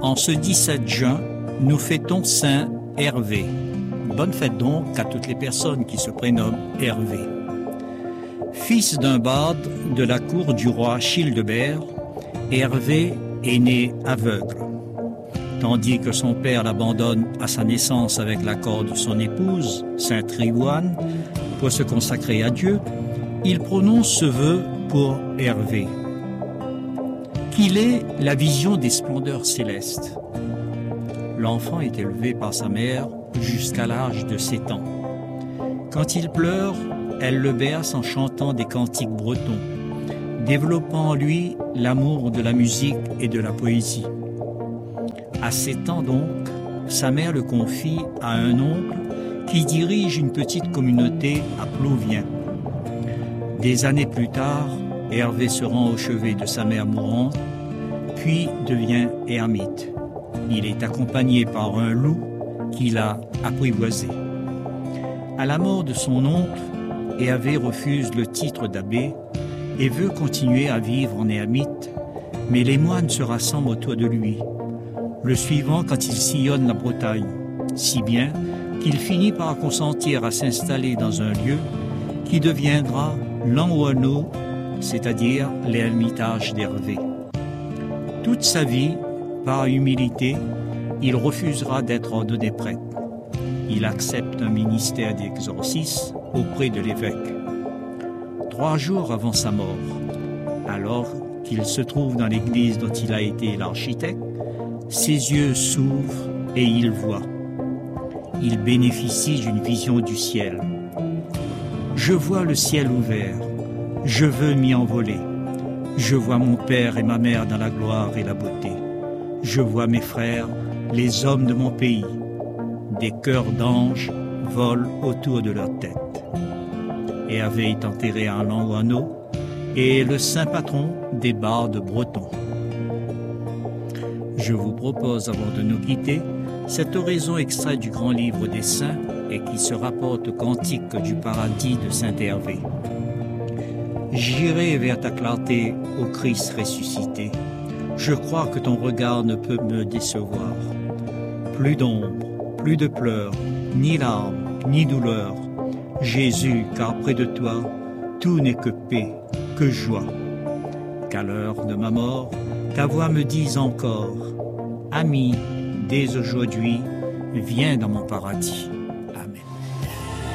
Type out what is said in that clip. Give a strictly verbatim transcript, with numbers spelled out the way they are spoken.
En ce dix-sept juin, nous fêtons Saint Hervé. Bonne fête donc à toutes les personnes qui se prénomment Hervé. Fils d'un barde de la cour du roi Childebert, Hervé est né aveugle. Tandis que son père l'abandonne à sa naissance avec l'accord de son épouse, Sainte Rivoine, pour se consacrer à Dieu, il prononce ce vœu pour Hervé. Qu'il ait la vision des splendeurs célestes. L'enfant est élevé par sa mère jusqu'à l'âge de sept ans. Quand il pleure, elle le berce en chantant des cantiques bretons, développant en lui l'amour de la musique et de la poésie. À sept ans donc, sa mère le confie à un oncle qui dirige une petite communauté à Plouvien. Des années plus tard, Hervé se rend au chevet de sa mère mourante, puis devient ermite. Il est accompagné par un loup qui l'a apprivoisé. À la mort de son oncle, Hervé refuse le titre d'abbé et veut continuer à vivre en ermite, mais les moines se rassemblent autour de lui, le suivant quand il sillonne la Bretagne, si bien qu'il finit par consentir à s'installer dans un lieu qui deviendra l'Anouano, c'est-à-dire l'ermitage d'Hervé. Toute sa vie, par humilité, il refusera d'être ordonné prêtre. Il accepte un ministère d'exorcisme auprès de l'évêque. Trois jours avant sa mort, alors qu'il se trouve dans l'église dont il a été l'architecte, ses yeux s'ouvrent et il voit. Il bénéficie d'une vision du ciel. Je vois le ciel ouvert. Je veux m'y envoler. Je vois mon père et ma mère dans la gloire et la beauté. Je vois mes frères, les hommes de mon pays. Des cœurs d'anges volent autour de leur tête. Hervé est enterré à Languano et est le saint patron des bardes bretons. Je vous propose, avant de nous quitter, cette oraison extraite du grand livre des saints et qui se rapporte au cantique du paradis de saint Hervé. J'irai vers ta clarté, ô Christ ressuscité. Je crois que ton regard ne peut me décevoir. Plus d'ombre, plus de pleurs, ni larmes, ni douleur. Jésus, car près de toi, tout n'est que paix, que joie. Qu'à l'heure de ma mort, ta voix me dise encore, ami, dès aujourd'hui, viens dans mon paradis.